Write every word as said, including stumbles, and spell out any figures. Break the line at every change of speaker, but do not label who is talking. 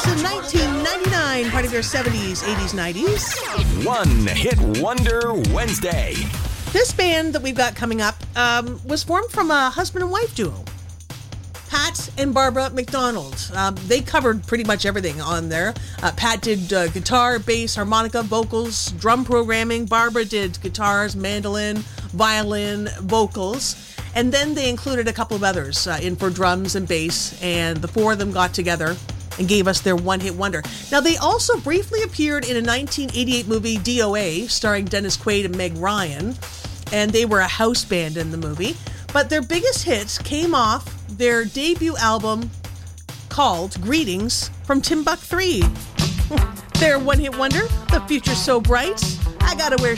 in nineteen ninety-nine, part of your seventies, eighties, nineties.
One Hit Wonder Wednesday.
This band that we've got coming up um, was formed from a husband and wife duo, Pat and Barbara McDonald. Um, they covered pretty much everything on there. Uh, Pat did uh, guitar, bass, harmonica, vocals, drum programming. Barbara did guitars, mandolin, violin, vocals. And then they included a couple of others uh, in for drums and bass. And the four of them got together and gave us their one-hit wonder. Now, they also briefly appeared in a nineteen eighty-eight movie, D O A, starring Dennis Quaid and Meg Ryan. And they were a house band in the movie. But their biggest hits came off their debut album called Greetings from Timbuk three. Their one-hit wonder, The Future's So Bright, I Gotta Wear